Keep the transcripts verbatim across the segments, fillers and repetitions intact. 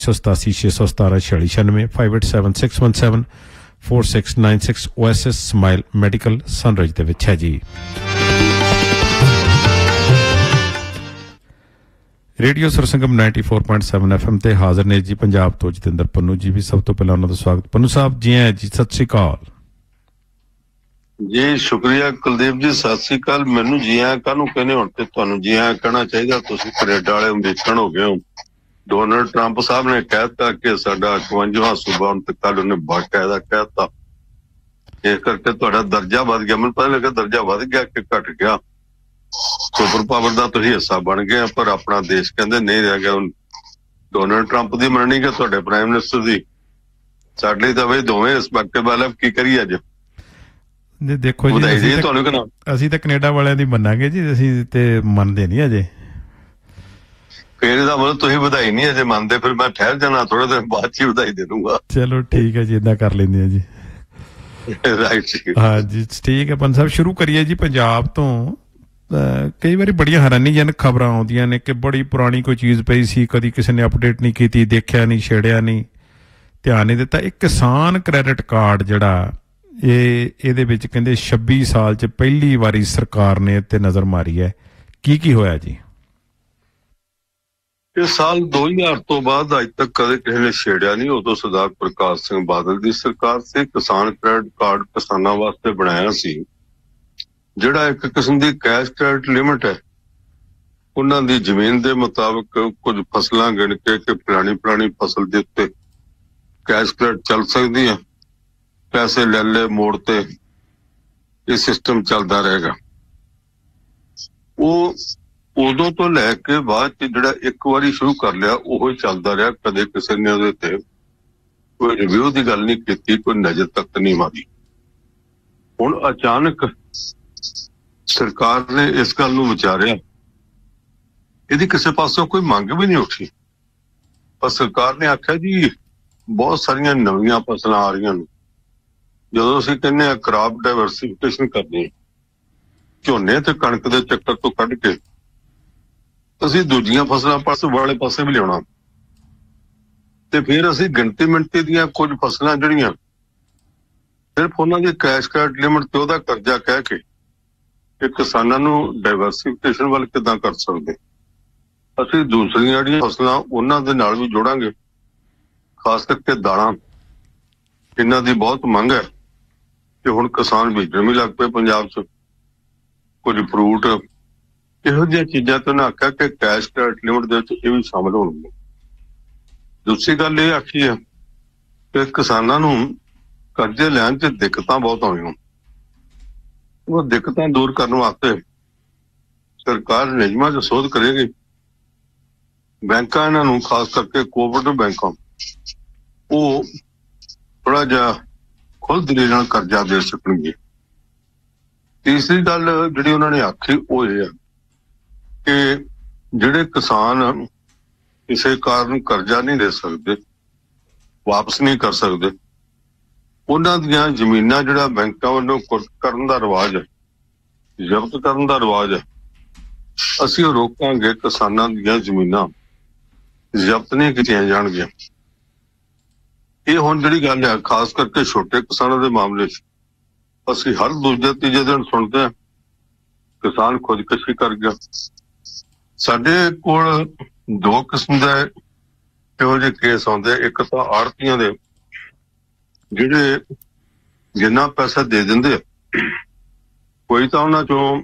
सौ सतासी छे सौ सतारह छियाली छियानवे five eight seven six one seven four six nine six O S S smile medical sunrise दे विच है जी। Radio सरसंगम ninety four point seven F M ते हाजिर ने जी पंजाब तो जतिंदर पन्नू जी भी। सब तो पहला उन्होंने स्वागत। पन्नू साहब जी हैं जी, सत श्री अकाल जी। शुक्रिया कुलदीप जी, सत श्री अकाल। मैनू जी आया काहनूं कहने, हुण ते तुहानूं जी आया कहना चाहिए। तुसीं कनेडा वाले अमरीकन हो गए हो। डोनाल्ड ट्रंप साहब ने कहता कि साडा इकवंजावां सूबा हुण ते कल उन्हें बाकायदा कहता, इस करके तुहाडा दर्जा वध गया। मैनूं पता लगा दर्जा वध गया कि घट गया। सुपर पावर का तुसीं हिस्सा बन गए, पर अपना देश कहंदे नहीं रह गया। डोनाल्ड ट्रंप की मननी कि तुहाडे प्राइम मिनिस्टर की साडे लई तां बई दोवें रिस्पैक्टेबल है। की करिए अज जी देखो जी, ਅਸੀਂ ਤਾਂ ਕੈਨੇਡਾ ਵਾਲਿਆਂ ਦੀ ਮੰਨਾਂਗੇ ਜੀ, ਅਸੀਂ ਤੇ ਮੰਨਦੇ ਨਹੀਂ ਅਜੇ। ਫਿਰ ਇਹਦਾ ਮਤਲਬ ਤੁਸੀਂ ਵਧਾਈ ਨਹੀਂ ਅਜੇ ਮੰਨਦੇ, ਫਿਰ ਮੈਂ ਠਹਿਰ ਜਾਣਾ, ਥੋੜੇ ਦਿਨ ਬਾਅਦ ਚ ਵਧਾਈ ਦੇ ਦੂੰਗਾ। ਚਲੋ ਠੀਕ ਹੈ ਜੀ, ਏਦਾਂ ਕਰ ਲੈਂਦੇ ਆ ਜੀ। ਰਾਈਟ ਜੀ, ਹਾਂ ਜੀ ਠੀਕ ਹੈ। ਪੰਜ ਸਾਹਿਬ ਸ਼ੁਰੂ ਕਰੀਏ ਜੀ ਪੰਜਾਬ ਤੋਂ। ਕਈ ਵਾਰੀ ਬੜੀਆਂ ਹੈਰਾਨੀਜਨਕ ਖਬਰਾਂ ਆਉਂਦੀਆਂ ਨੇ ਕਿ ਬੜੀ ਪੁਰਾਣੀ ਕੋਈ ਚੀਜ਼ ਪਈ ਸੀ, ਕਦੀ ਕਿਸੇ ਨੇ ਅਪਡੇਟ ਨਹੀਂ ਕੀਤੀ, ਦੇਖਿਆ ਨਹੀਂ, ਛੇੜਿਆ ਨਹੀਂ, ਧਿਆਨ ਨਹੀਂ ਦਿੱਤਾ। ਇਹ ਕਿਸਾਨ ਕ੍ਰੈਡਿਟ ਕਾਰਡ ਜਿਹੜਾ ਇਹ ਇਹਦੇ ਵਿੱਚ ਕਹਿੰਦੇ ਛੱਬੀ ਸਾਲ 'ਚ ਪਹਿਲੀ ਵਾਰੀ ਸਰਕਾਰ ਨੇ ਤੇ ਨਜ਼ਰ ਮਾਰੀ ਹੈ। ਕੀ ਕੀ ਹੋਇਆ ਜੀ? ਇਹ ਸਾਲ ਦੋ ਹਜ਼ਾਰ ਤੋਂ ਬਾਅਦ ਅੱਜ ਤੱਕ ਕਦੇ ਕਿਸੇ ਨੇ ਛੇੜਿਆ ਨਹੀਂ। ਉਦੋਂ ਸਰਦਾਰ ਪ੍ਰਕਾਸ਼ ਸਿੰਘ ਬਾਦਲ ਦੀ ਸਰਕਾਰ ਸੀ। ਕਿਸਾਨ ਕ੍ਰੈਡਿਟ ਕਾਰਡ ਕਿਸਾਨਾਂ ਵਾਸਤੇ ਬਣਾਇਆ ਸੀ, ਜਿਹੜਾ ਇੱਕ ਕਿਸਮ ਦੀ ਕੈਸ਼ ਕ੍ਰੈਡਿਟ ਲਿਮਿਟ ਹੈ। ਉਹਨਾਂ ਦੀ ਜ਼ਮੀਨ ਦੇ ਮੁਤਾਬਕ ਕੁਝ ਫਸਲਾਂ ਗਿਣ ਕੇ ਕਿ ਪੁਰਾਣੀ ਪੁਰਾਣੀ ਫਸਲ ਦੇ ਉੱਤੇ ਕੈਸ਼ ਕ੍ਰੈਡਿਟ ਚੱਲ ਸਕਦੀ ਹੈ, ਪੈਸੇ ਲੈ ਲੈ ਮੋੜ ਤੇ ਇਹ ਸਿਸਟਮ ਚੱਲਦਾ ਰਹੇਗਾ। ਉਹ ਉਦੋਂ ਤੋਂ ਲੈ ਕੇ ਬਾਅਦ ਚ ਜਿਹੜਾ ਇੱਕ ਵਾਰੀ ਸ਼ੁਰੂ ਕਰ ਲਿਆ ਉਹ ਹੀ ਚੱਲਦਾ ਰਿਹਾ। ਕਦੇ ਕਿਸੇ ਨੇ ਉਹਦੇ ਤੇ ਕੋਈ ਰਿਵਿਊ ਦੀ ਗੱਲ ਨਹੀਂ ਕੀਤੀ, ਕੋਈ ਨਜ਼ਰ ਤੱਕ ਨਹੀਂ ਮਾਰੀ। ਹੁਣ ਅਚਾਨਕ ਸਰਕਾਰ ਨੇ ਇਸ ਗੱਲ ਨੂੰ ਵਿਚਾਰਿਆ, ਇਹਦੀ ਕਿਸੇ ਪਾਸੋਂ ਕੋਈ ਮੰਗ ਵੀ ਨਹੀਂ ਉੱਠੀ, ਪਰ ਸਰਕਾਰ ਨੇ ਆਖਿਆ ਜੀ ਬਹੁਤ ਸਾਰੀਆਂ ਨਵੀਆਂ ਫਸਲਾਂ ਆ ਰਹੀਆਂ ਨੇ। ਜਦੋਂ ਅਸੀਂ ਕਹਿੰਦੇ ਹਾਂ ਕ੍ਰਾਪ ਡਾਇਵਰਸੀਫਿਕੇਸ਼ਨ ਕਰਨੀ, ਝੋਨੇ ਤੇ ਕਣਕ ਦੇ ਚੱਕਰ ਤੋਂ ਕੱਢ ਕੇ ਅਸੀਂ ਦੂਜੀਆਂ ਫਸਲਾਂ ਪਾਸੇ ਵਾਲੇ ਪਾਸੇ ਵੀ ਲਿਆਉਣਾ, ਤੇ ਫਿਰ ਅਸੀਂ ਗਿਣਤੀ ਮਿਣਤੀ ਦੀਆਂ ਕੁਝ ਫਸਲਾਂ ਜਿਹੜੀਆਂ ਸਿਰਫ ਉਹਨਾਂ ਦੀ ਕੈਸ਼ ਕਾਰਡ ਲਿਮਿਟ ਤੇ ਉਹਦਾ ਕਰਜ਼ਾ ਕਹਿ ਕੇ ਕਿ ਕਿਸਾਨਾਂ ਨੂੰ ਡਾਇਵਰਸੀਫਿਕੇਸ਼ਨ ਵੱਲ ਕਿੱਦਾਂ ਕਰ ਸਕਦੇ, ਅਸੀਂ ਦੂਸਰੀਆਂ ਜਿਹੜੀਆਂ ਫਸਲਾਂ ਉਹਨਾਂ ਦੇ ਨਾਲ ਵੀ ਜੋੜਾਂਗੇ। ਖਾਸ ਕਰਕੇ ਦਾਲਾਂ, ਇਹਨਾਂ ਦੀ ਬਹੁਤ ਮੰਗ ਹੈ ਤੇ ਹੁਣ ਕਿਸਾਨ ਬੀਜਣ ਵੀ ਲੱਗ ਪਏ ਪੰਜਾਬ 'ਚ। ਕੁਝ ਫਰੂਟ, ਇਹੋ ਜਿਹੀਆਂ ਚੀਜ਼ਾਂ ਤੋਂ ਨਾ ਆਖਿਆ ਕਿ ਕੈਸ਼ ਕ੍ਰੈਡਿਟ ਲਿਮਿਟ ਦੇ ਵਿੱਚ ਇਹ ਵੀ ਸ਼ਾਮਲ ਹੋਣਗੇ। ਦੂਸਰੀ ਗੱਲ ਇਹ ਆਖੀ ਹੈ ਕਿ ਕਿਸਾਨਾਂ ਨੂੰ ਕਰਜ਼ੇ ਲੈਣ 'ਚ ਦਿੱਕਤਾਂ ਬਹੁਤ ਆਉਣੀਆਂ, ਉਹ ਦਿੱਕਤਾਂ ਦੂਰ ਕਰਨ ਵਾਸਤੇ ਸਰਕਾਰ ਨਿਯਮਾਂ 'ਚ ਸੋਧ ਕਰੇਗੀ। ਬੈਂਕਾਂ ਇਹਨਾਂ ਨੂੰ, ਖਾਸ ਕਰਕੇ ਕੋਆਪਰੇਟਿਵ ਬੈਂਕਾਂ, ਉਹ ਥੋੜਾ ਜਿਹਾ ਖੁੱਲ੍ਹ ਦਿਲੀ ਨਾਲ ਕਰਜ਼ਾ ਦੇ ਸਕਣਗੇ। ਤੀਸਰੀ ਗੱਲ ਜਿਹੜੀ ਉਹਨਾਂ ਨੇ ਆਖੀ ਉਹ ਇਹ ਹੈ ਕਿ ਜਿਹੜੇ ਕਿਸਾਨ ਕਿਸੇ ਕਾਰਨ ਕਰਜ਼ਾ ਨਹੀਂ ਦੇ ਸਕਦੇ, ਵਾਪਸ ਨਹੀਂ ਕਰ ਸਕਦੇ, ਉਹਨਾਂ ਦੀਆਂ ਜ਼ਮੀਨਾਂ ਜਿਹੜਾ ਬੈਂਕਾਂ ਵੱਲੋਂ ਕੁਰਕ ਕਰਨ ਦਾ ਰਿਵਾਜ ਹੈ, ਜ਼ਬਤ ਕਰਨ ਦਾ ਰਿਵਾਜ ਹੈ, ਅਸੀਂ ਉਹ ਰੋਕਾਂਗੇ। ਕਿਸਾਨਾਂ ਦੀਆਂ ਜ਼ਮੀਨਾਂ ਜ਼ਬਤ ਨਹੀਂ ਕੀਤੀਆਂ ਜਾਣਗੀਆਂ। ਇਹ ਹੁਣ ਜਿਹੜੀ ਗੱਲ ਹੈ, ਖਾਸ ਕਰਕੇ ਛੋਟੇ ਕਿਸਾਨਾਂ ਦੇ ਮਾਮਲੇ 'ਚ ਅਸੀਂ ਹਰ ਦੂਜੇ ਤੀਜੇ ਦਿਨ ਸੁਣਦੇ ਹਾਂ ਕਿਸਾਨ ਖੁਦਕੁਸ਼ੀ ਕਰ ਗਿਆ। ਸਾਡੇ ਕੋਲ ਦੋ ਕਿਸਮ ਦੇ ਇਹੋ ਜਿਹੇ ਕੇਸ ਆਉਂਦੇ। ਇੱਕ ਤਾਂ ਆੜ੍ਹਤੀਆਂ ਦੇ, ਜਿਹੜੇ ਜਿੰਨਾ ਪੈਸਾ ਦੇ ਦਿੰਦੇ, ਕੋਈ ਤਾਂ ਉਹਨਾਂ ਚੋਂ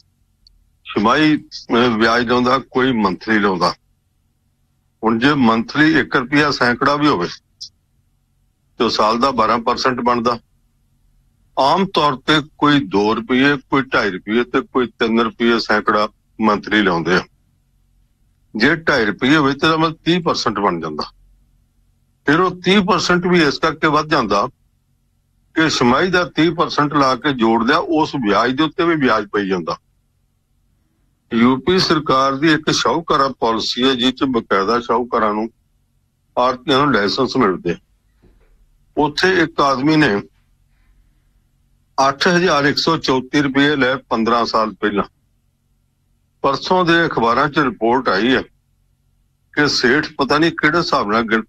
ਛਮਾਹੀ ਵਿਆਜ ਲਾਉਂਦਾ, ਕੋਈ ਮੰਥਲੀ ਲਾਉਂਦਾ। ਹੁਣ ਜੇ ਮੰਥਲੀ ਇੱਕ ਰੁਪਇਆ ਸੈਂਕੜਾ ਵੀ ਹੋਵੇ ਤੇ ਸਾਲ ਦਾ ਬਾਰਾਂ ਪਰਸੈਂਟ ਬਣਦਾ। ਆਮ ਤੌਰ ਤੇ ਕੋਈ ਦੋ ਰੁਪਏ, ਕੋਈ ਢਾਈ ਰੁਪਏ ਤੇ ਕੋਈ ਤਿੰਨ ਰੁਪਏ ਸੈਂਕੜਾ ਮੰਥਲੀ ਲਾਉਂਦੇ ਆ। ਜੇ ਢਾਈ ਰੁਪਏ ਹੋਵੇ ਤੇ ਮਤਲਬ ਤੀਹ ਪਰਸੈਂਟ ਬਣ ਜਾਂਦਾ। ਫਿਰ ਉਹ ਤੀਹ ਪਰਸੈਂਟ ਵੀ ਇਸ ਕਰਕੇ ਵੱਧ ਜਾਂਦਾ ਕਿ ਛਮਾਹੀ ਦਾ ਤੀਹ ਪਰਸੈਂਟ ਲਾ ਕੇ ਜੋੜ ਲਿਆ, ਉਸ ਵਿਆਜ ਦੇ ਉੱਤੇ ਵੀ ਵਿਆਜ ਪਈ ਜਾਂਦਾ। ਯੂਪੀ ਸਰਕਾਰ ਦੀ ਇੱਕ ਸ਼ਾਹੂਕਾਰਾ ਪਾਲਿਸੀ ਹੈ ਜਿਸ ਚ ਬਕਾਇਦਾ ਸ਼ਾਹੂਕਾਰਾਂ ਨੂੰ, ਆੜ੍ਹਤੀਆਂ ਨੂੰ ਲਾਇਸੈਂਸ ਮਿਲਦੇ। ਉੱਥੇ ਇੱਕ ਆਦਮੀ ਨੇ ਅੱਠ ਹਜ਼ਾਰ ਇੱਕ ਸੌ ਚੌਤੀ ਰੁਪਏ ਲੈ ਪੰਦਰਾਂ ਸਾਲ ਪਹਿਲਾਂ। ਪਰਸੋਂ ਦੇ ਅਖਬਾਰਾਂ 'ਚ ਰਿਪੋਰਟ ਆਈ ਹੈ ਕਿ ਸੇਠ ਪਤਾ ਨਹੀਂ ਕਿਹੜੇ ਹਿਸਾਬ ਨਾਲ ਗਿਣ